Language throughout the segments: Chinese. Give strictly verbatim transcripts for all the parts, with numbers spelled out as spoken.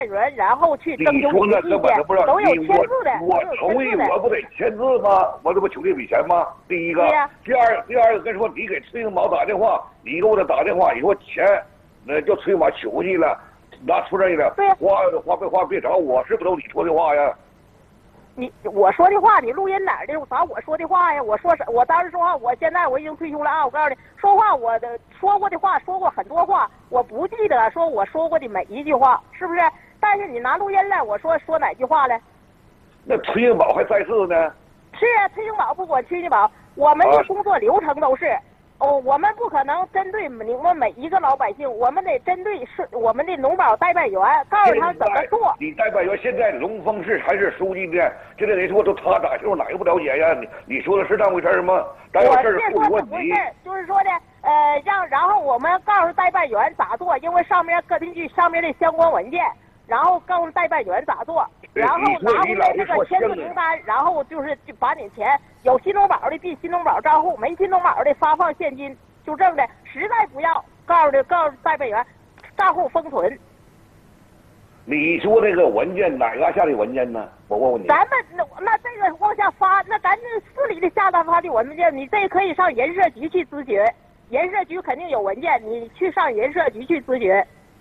员，然后去征求你的意见，都有签字的。 我同意，我不得签字吗？我这不求这笔钱吗？第一个， 对呀、 第二，第二个跟说你给崔英宝打电话，你给我这打电话，你说钱，那叫崔英宝求去了，拿出来了， 对话话别话别找我，是不是都你说的话呀？ 你我说的话，你录音哪儿的？咋我说的话呀？我说是，我当时说话，我现在我已经退休了啊！我告诉你，说话我的说过的话，说过很多话，我不记得说我说过的每一句话，是不是？但是你拿录音来，我说说哪句话了？ 那崔英宝还在世呢。 是啊，崔英宝不管崔英宝，我们的工作流程都是。啊哦，我们不可能针对你们每一个老百姓，我们得针对是我们的农保代办员，告诉他怎么做。 你代办员现在龙峰市还是书记呢？现在人说都他咋就是哪个不了解呀？你你说的是那回事吗？咱有事儿处理问题。 就是说的，呃，让然后我们告诉代办员咋做，因为上面根据上面的相关文件，然后告诉代办员咋做，然后拿回来这个签字名单，然后就是就把你钱。有新农保的闭新农保账户，没新农保的发放现金，就这么的。实在不要，告诉的告诉代办员，账户封存。 你说那个文件哪个下的文件呢？我问问你。 咱们那那这个往下发，那咱这市里的下达发的文件，你这可以上人社局去咨询，人社局肯定有文件，你去上人社局去咨询。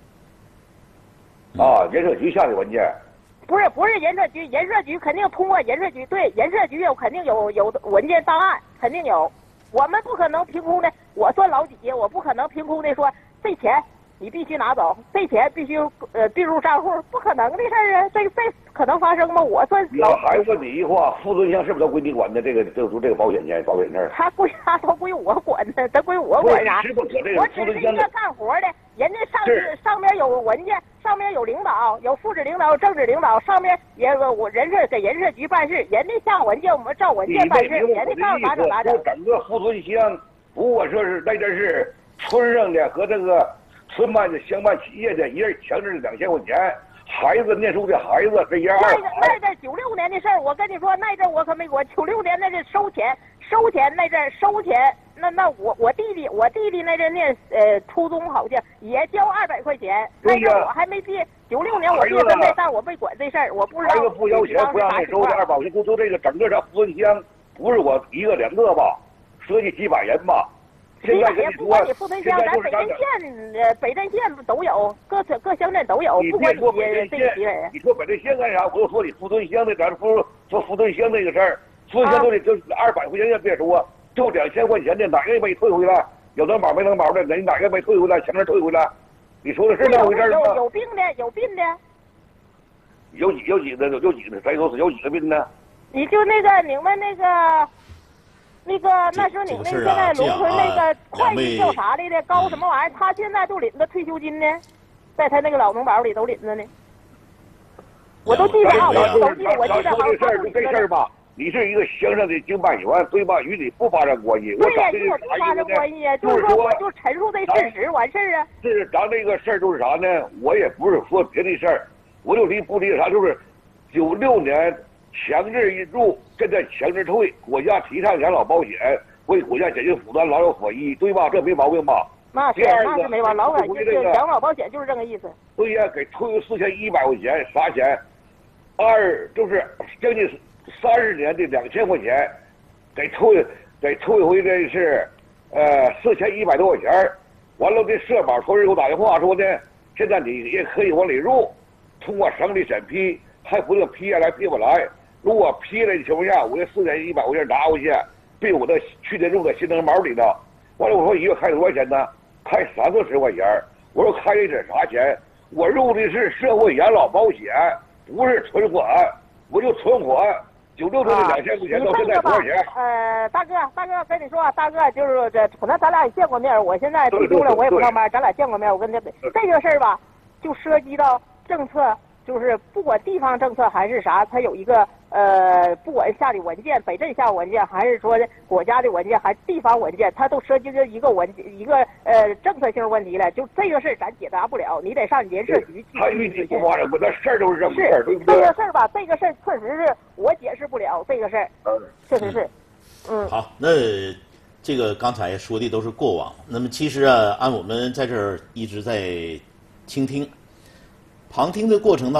啊，人社局下的文件。 不是不是人社局，人社局肯定通过人社局，对，人社局有肯定有有文件档案，肯定有。我们不可能凭空的，我算老几，我不可能凭空的说这钱你必须拿走，这钱必须呃并入账户，不可能的事儿啊！这这可能发生吗？我算老。 我还问你一句话，富尊乡是不是都归你管的？这个就说这个保险钱、保险事他归他都归我管的，他归我管啥？ 是不是这个我只是一个干活的，人家上上面有文件。上面有领导，有副指领导，有政治领导，上面也有我人社给人社局办事，人家下文件我们照文件办事，人家告诉咋整咋整。 整个富尊乡，不管说是那阵是村上的和这个村办的乡办企业的，一人强制两千块钱，孩子念书的孩子这一二。 那个那阵九六年的事儿，我跟你说，那阵我可没管。九六年那阵收钱，收钱那阵收钱。那那我我弟弟我弟弟那阵念呃初中好像也交二百块钱，那阵我还没毕业，九六年我毕业分配，但我没管这事儿，我不知道。 孩子不交钱不让你收的二保，就就这个整个这富尊乡不是我一个两个吧，涉及几百人吧。 几百人不管你富尊乡，咱北镇县呃北镇县都有，各各乡镇都有，不管你这个几人。 你说北镇县干啥？我就说你富尊乡的，咱不说富尊乡那个事儿，富尊乡都得就二百块钱也别说。就两千块钱的，哪个也没退回来？有能保没能保的，人哪个没退回来？强制退回来？你说的是那回事吗？ 有有病的，有病的。 有几有几个有几个谁都是有几个病呢？ 你就那个你们那个那个那时候你们现在农村那个会计叫啥来的？高什么玩意儿？他现在都领着退休金呢，在他那个老农保里都领着呢。我都记得啊，我都记得，我记得好像他这事儿吧。你是一个乡上的经办员，对吧？与你不发生关系。 对呀，与我不发生关系啊，就是说我就陈述这事实完事儿啊。 是咱这个事儿就是啥呢？我也不是说别的事儿，我就离不离啥，就是九六年强制引入，现在强制退，国家提倡养老保险，为国家减轻负担，老有所依，对吧？这没毛病吧？ 那是那是没完，老百姓这养老保险就是这个意思。 对呀，给退四千一百块钱，啥钱？二就是将近。三十年的两千块钱，给退给退回这是，呃四千一百多块钱。完了，这社保头人给我打电话说呢，现在你也可以往里入，通过省里审批，还不定批下来批不来。如果批了的情况下，我这四千一百块钱拿回去，并我的去年入在新农保里头。完了，我说一月开多少钱呢？开三四十块钱。我说开的是啥钱？我入的是社会养老保险，不是存款，我就存款。九六年的两千块钱到现在多少钱？ 呃，大哥，大哥，跟你说啊，大哥就是这，可能咱俩也见过面。我现在退休了，我也不上班，咱俩见过面。我跟这这个事儿吧，就涉及到政策，就是不管地方政策还是啥，它有一个呃，不管下的文件，北镇下文件，还是说国家的文件，还是地方文件，它都涉及着一个文一个呃政策性问题了。就这个事儿咱解答不了，你得上人社局去。 他与你不发生，我这事儿都是这么事儿，对不对？ 这个事儿吧，这个事儿确实是我解释不了，这个事儿，确实是，嗯。 好，那这个刚才说的都是过往，那么其实啊，按我们在这儿一直在倾听。 旁听的过程当中。